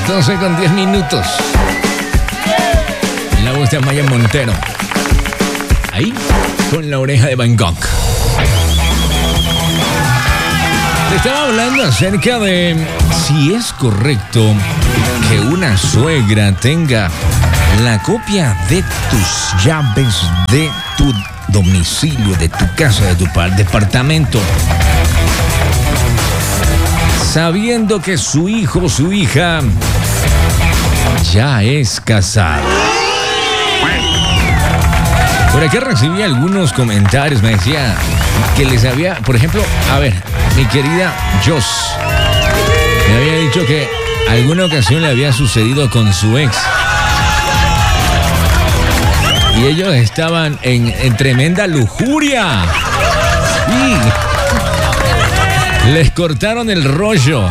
12:10. La voz de Maya Montero. Ahí, con la oreja de Van Gogh. Te estaba hablando acerca de si es correcto que una suegra tenga la copia de tus llaves de tu domicilio, de tu casa, de tu departamento, sabiendo que su hijo o su hija ya es casado. Por acá recibí algunos comentarios, me decía que les había, por ejemplo, a ver, mi querida Jos me había dicho que alguna ocasión le había sucedido con su ex. Y ellos estaban en tremenda lujuria. Y les cortaron el rollo.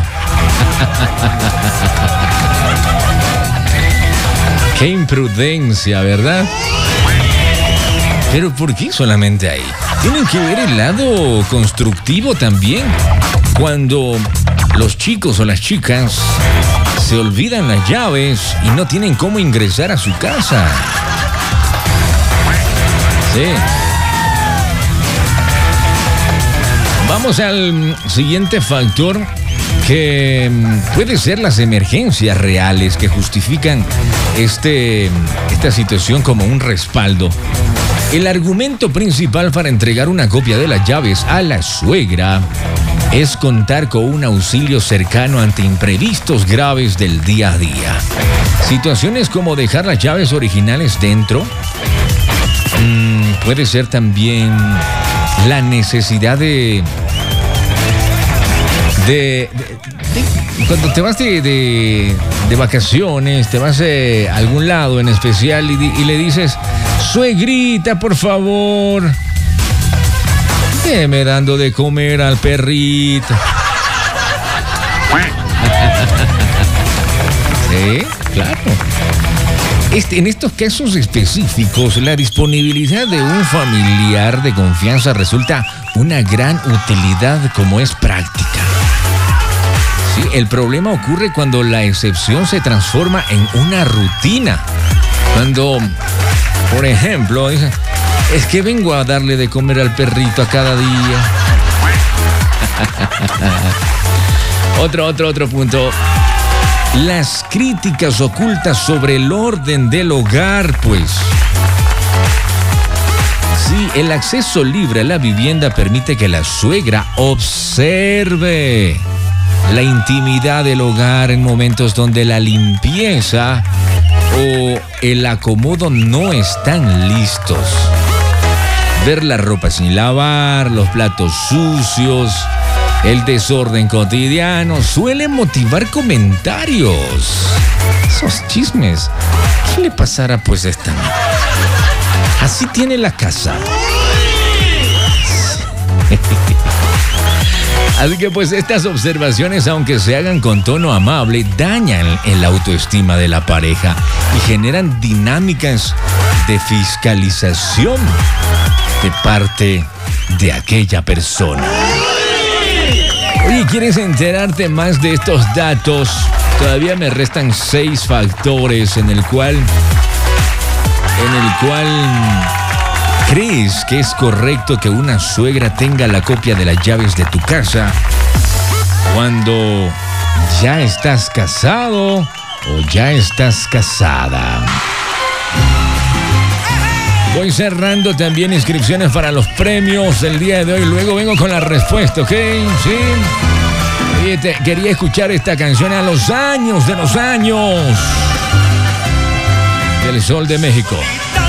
Qué imprudencia, ¿verdad? Pero ¿por qué solamente ahí? Tienen que ver el lado constructivo también. Cuando los chicos o las chicas se olvidan las llaves y no tienen cómo ingresar a su casa. Sí. Vamos al siguiente factor, que puede ser las emergencias reales que justifican esta situación como un respaldo. El argumento principal para entregar una copia de las llaves a la suegra es contar con un auxilio cercano ante imprevistos graves del día a día. Situaciones como dejar las llaves originales dentro. Puede ser también la necesidad de cuando te vas de vacaciones, te vas a algún lado en especial y le dices: suegrita, por favor, déme dando de comer al perrito. Sí, claro. En estos casos específicos, la disponibilidad de un familiar de confianza resulta una gran utilidad, como es práctica. Sí, el problema ocurre cuando la excepción se transforma en una rutina. Cuando, por ejemplo, dicen: es que vengo a darle de comer al perrito a cada día. Otro punto. Las críticas ocultas sobre el orden del hogar, pues. Sí, el acceso libre a la vivienda permite que la suegra observe la intimidad del hogar en momentos donde la limpieza o el acomodo no están listos. Ver la ropa sin lavar, los platos sucios, el desorden cotidiano suele motivar comentarios. Esos chismes. ¿Qué le pasará pues a esta? Así tiene la casa. Así que pues estas observaciones, aunque se hagan con tono amable, dañan el autoestima de la pareja y generan dinámicas de fiscalización de parte de aquella persona. Oye, ¿quieres enterarte más de estos datos? Todavía me restan 6 factores en el cual crees que es correcto que una suegra tenga la copia de las llaves de tu casa cuando ya estás casado o ya estás casada. Voy cerrando también inscripciones para los premios del día de hoy. Luego vengo con la respuesta, ¿ok? Sí. Oye, quería escuchar esta canción a los años del Sol de México.